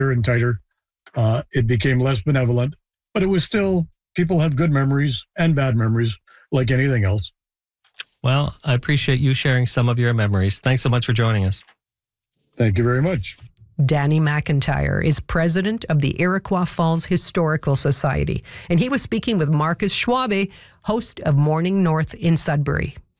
and tighter. It became less benevolent, but it was still, people have good memories and bad memories like anything else. Well, I appreciate you sharing some of your memories. Thanks so much for joining us. Thank you very much. Danny McIntyre is president of the Iroquois Falls Historical Society, and he was speaking with Marcus Schwabe, host of Morning North in Sudbury.